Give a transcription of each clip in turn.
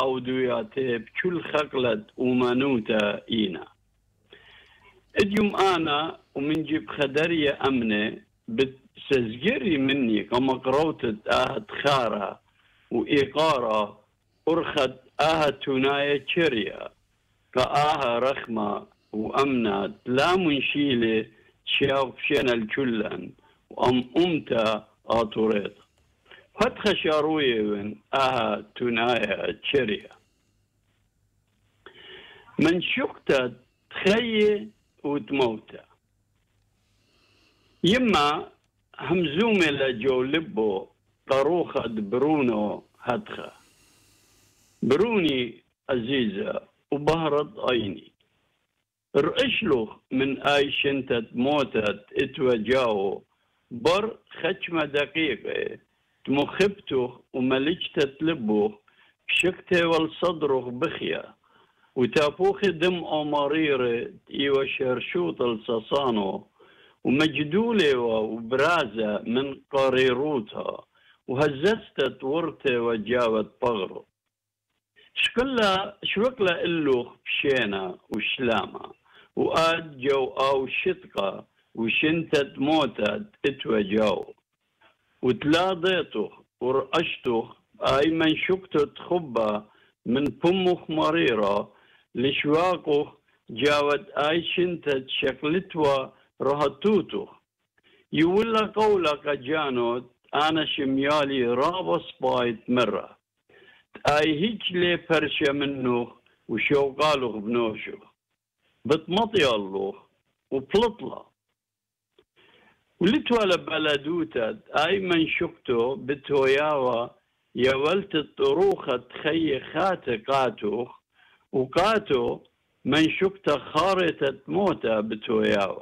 عودياتي بكل خقلة ومانوتا إينا اديوم أنا ومن جيب خدرية أمنة بتسجري مني كما قروتت خارة وإيقارة أرخد تناية شريا رخمة وأمنة لا منشيلة شاوف شنا الكلن أمتا آطوريت فتخ شاروية من تناية شريا من شقتا تخيي وتموتا يما همزومي لجو لبو طروخة برونو هدخة بروني عزيزة وبهرت عيني رأشلوخ من آي شنتت موتت اتوجاو بر خشمة دقيقة تمخبتوخ وملجتت لبوخ بشكته والصدروخ بخيا وتابوخ دم أماريرة إيوة شرشوط الصصانو ومجدولة وبرازة من قريروتها وهزستت ورته وجاوت بغرو شوكلا إلوخ بشينا وشلامة وآد جو أو شتقة وشنتت موتت اتوجاو وتلاضيتوخ ورأشتوخ أي من شكتت خبة من بمخ مريرة لشواقوخ جاوت أي شنتت شكلتوا رهتوتوخ يولا قولك جانوت أنا شميالي رابص بايت مرة أي هيك لي فرشة منوخ وشوقالوخ بنوشوخ بتمطي اللوخ وبلطلة ولتوالا بلدوتت أي من شكتو بتوياوا يولت الطروخة تخي خاتي قاتوخ وقاتو من شكتا خارطة موتا بتوياوا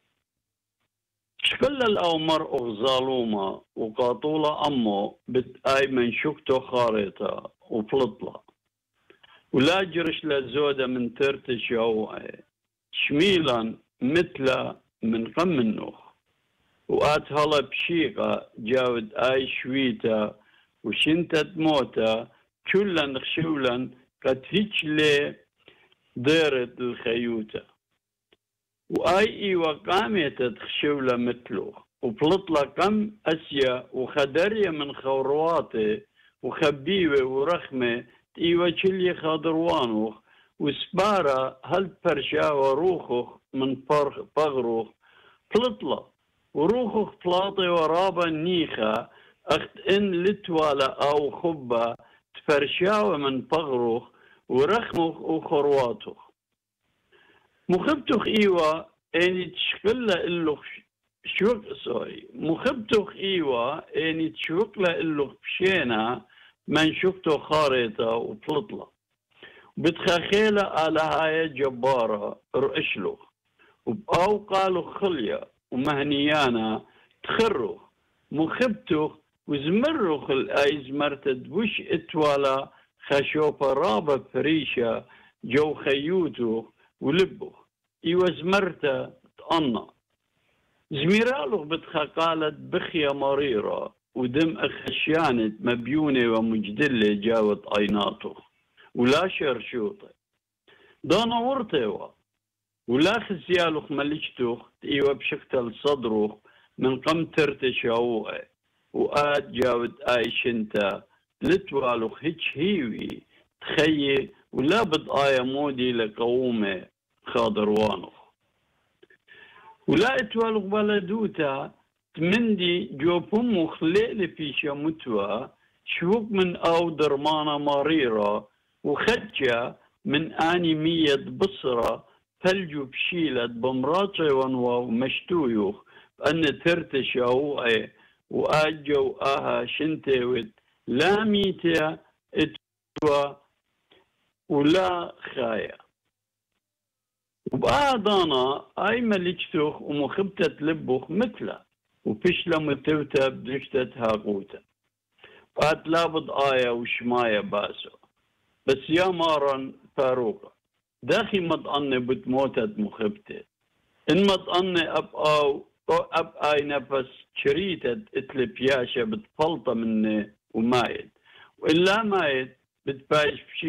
شكل الأومر ظالومة وقاطولة أمو بتأي من شكتو خارطة وفلطلة ولا جرش لزودة من ترتش يوعي شميلا مثل من قم النوخ وآت هلا بشيقة جاود آي شويتا وشنتت موتا كلا خشولا قد هيك لي ديرت الخيوتا وآي وقامت تخشولا مثلوخ وبلطلة كم أسيا وخدرية من خورواته وخبيوة ورخمة إيوة شلي خضروانوخ وسبارة هل برشا وروخوخ من بغروخ بلطلة وروخوخ بلاطي ورابا نيخة أخت إن لتوالة أو خبة تفرشاوة من بغروخ ورخموخ وخرواتوخ مخبتوخ إيوة إني تشكل إلوخ مخبتوخ إيوة إني تشكل إلوخ بشينا من شكتو خارطة وبلطلة بتخاخيلة على هاي جبارة رأشلوخ أو قالوا خلية ومهنيانا تخروخ مخبتوخ وزمروخ الأيز مرتد وش اتوالا خشوفة رابة فريشة جو خيوتوخ ولبوخ إيوة زمرته تقنى زميرالوخ بتخاقالت بخية مريرة ودم أخشانت مبيونة ومجدلة جاوت عيناتوخ ولا شرشوطة دانا ورتوا ولا خزيالوخ ملجتوخ إيوة بشكتل صدروخ من قم ترتشاوه وآد جاوت آي شنتا لتوالوخ هيك هيوي تخيي ولا بضآية مودي لقومة خاضروانوخ ولا اتوالوخ بلدوتا تمندي جو بمو خليلي في شمتوا شوك من أو درمانة مريرة وخدجة من آني مية بصرة ثلجو بشيلة بمراطي ونوا مشتويوخ بأن ترتش أوعي وآجو شنتوت لا ميتة اتوا ولا خايا وبعضانا أي ملجتوخ ومخبتة لبوخ مثله وفشلة متوتة بدشتة هاقوتة فات لابد آية وشماية باسو بس يا مارن فاروقة داخي مطأني بتموتت مخبتة إن مطأني أب آي نفس شريتت اتلب ياشا بتفلطة مني ومايت وإلا مايت بتبايش